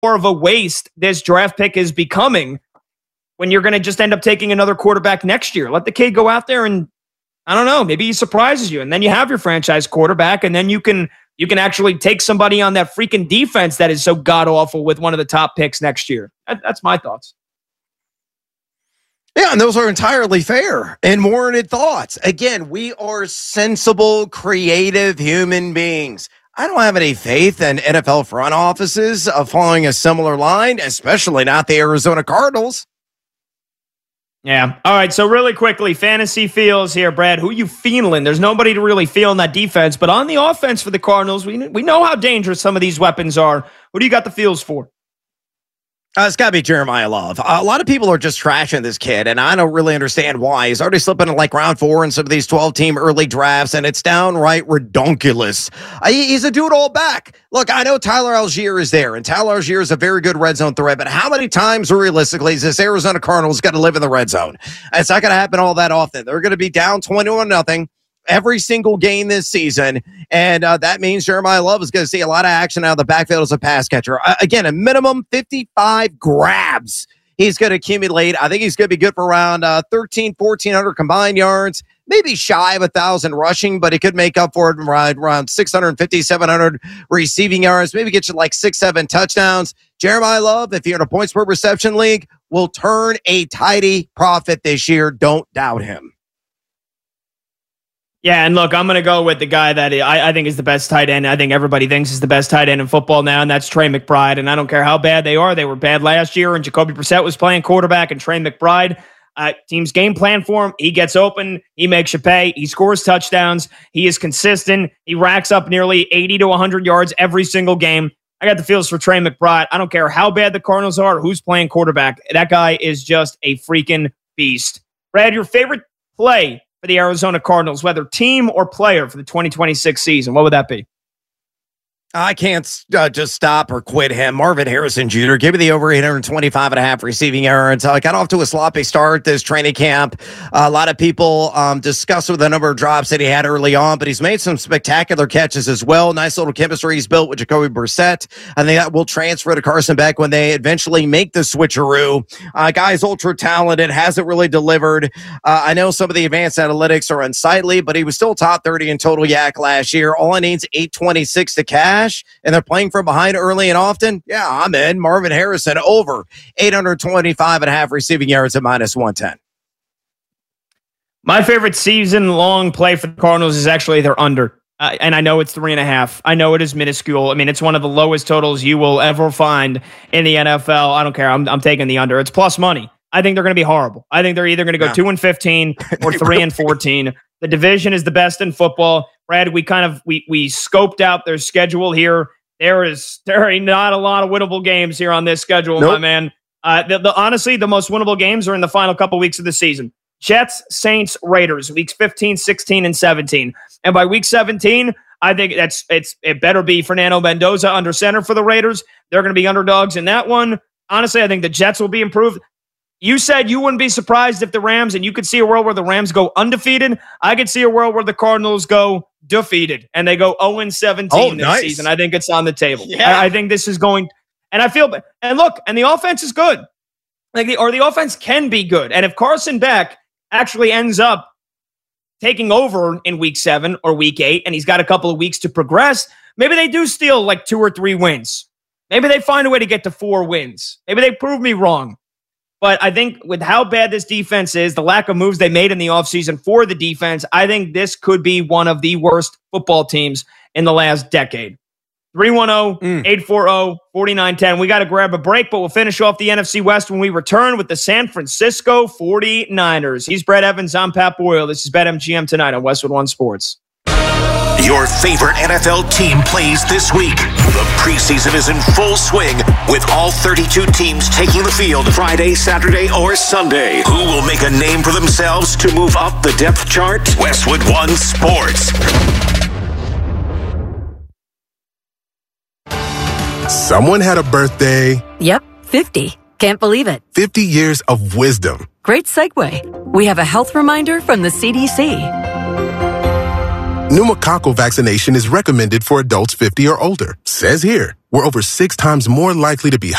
more of a waste this draft pick is becoming when you're going to just end up taking another quarterback next year. Let the kid go out there and, I don't know, maybe he surprises you. And then you have your franchise quarterback, and then you can actually take somebody on that freaking defense that is so god-awful with one of the top picks next year. That's my thoughts. Yeah, and those are entirely fair and warranted thoughts. Again, we are sensible, creative human beings. I don't have any faith in NFL front offices following a similar line, especially not the Arizona Cardinals. Yeah. All right. So really quickly, fantasy feels here, Brad. Who you feeling? There's nobody to really feel in that defense, but on the offense for the Cardinals, we know how dangerous some of these weapons are. Who do you got the feels for? It's got to be Jeremiah Love. A lot of people are just trashing this kid, and I don't really understand why. He's already slipping in like round 4 in some of these 12-team early drafts, and it's downright redonkulous. He's a dude all back. Look, I know Tyler Algier is there, and Tyler Algier is a very good red zone threat, but how many times realistically is this Arizona Cardinals got to live in the red zone? It's not going to happen all that often. They're going to be down 21-0. Every single game this season, and that means Jeremiah Love is going to see a lot of action out of the backfield as a pass catcher. Again, a minimum 55 grabs he's going to accumulate. I think he's going to be good for around 1,400 combined yards, maybe shy of 1,000 rushing, but he could make up for it around 650, 700 receiving yards, maybe get you like 6-7 touchdowns. Jeremiah Love, if you're in a points per reception league, will turn a tidy profit this year. Don't doubt him. Yeah, and look, I'm going to go with the guy that I think is the best tight end. I think everybody thinks is the best tight end in football now, and that's Trey McBride. And I don't care how bad they are. They were bad last year, and Jacoby Brissett was playing quarterback, and Trey McBride, team's game plan for him. He gets open. He makes you pay. He scores touchdowns. He is consistent. He racks up nearly 80 to 100 yards every single game. I got the feels for Trey McBride. I don't care how bad the Cardinals are or who's playing quarterback. That guy is just a freaking beast. Brad, your favorite play for the Arizona Cardinals, whether team or player for the 2026 season, what would that be? I can't just stop or quit him. Marvin Harrison Jr., give me the over 825.5 receiving yards. Got off to a sloppy start this training camp. A lot of people discuss with the number of drops that he had early on, but he's made some spectacular catches as well. Nice little chemistry he's built with Jacoby Brissett. I think that will transfer to Carson Beck when they eventually make the switcheroo. Guy's ultra talented, hasn't really delivered. I know some of the advanced analytics are unsightly, but he was still top 30 in total yak last year. All he needs 826 to cash. And they're playing from behind early and often. Yeah, I'm in. Marvin Harrison over 825.5 receiving yards at -110. My favorite season-long play for the Cardinals is actually their under. And I know it's 3.5. I know it is minuscule. I mean, it's one of the lowest totals you will ever find in the NFL. I don't care. I'm taking the under. It's plus money. I think they're going to be horrible. I think they're either going to go 2-15 or 3-14. The division is the best in football. Brad, we scoped out their schedule here. There are not a lot of winnable games here on this schedule, my man. Honestly, the most winnable games are in the final couple weeks of the season. Jets, Saints, Raiders, weeks 15, 16, and 17. And by week 17, I think it better be Fernando Mendoza under center for the Raiders. They're going to be underdogs in that one. Honestly, I think the Jets will be improved. You said you wouldn't be surprised if the Rams, and you could see a world where the Rams go undefeated. I could see a world where the Cardinals go defeated and they go 0-17 this season. I think it's on the table. Yeah. I think this is going, and I feel, and look, and the offense is good. The offense can be good. And if Carson Beck actually ends up taking over in week 7 or week 8, and he's got a couple of weeks to progress, maybe they do steal like 2 or 3 wins. Maybe they find a way to get to 4 wins. Maybe they prove me wrong. But I think with how bad this defense is, the lack of moves they made in the offseason for the defense, I think this could be one of the worst football teams in the last decade. 310-840-4910. We got to grab a break, but we'll finish off the NFC West when we return with the San Francisco 49ers. He's Brett Evans. I'm Pat Boyle. This is BetMGM tonight on Westwood One Sports. Your favorite NFL team plays this week. The preseason is in full swing with all 32 teams taking the field Friday, Saturday, or Sunday. Who will make a name for themselves to move up the depth chart? Westwood One Sports. Someone had a birthday. Yep, 50. Can't believe it. 50 years of wisdom. Great segue. We have a health reminder from the CDC. Pneumococcal vaccination is recommended for adults 50 or older. Says here, we're over 6 times more likely to be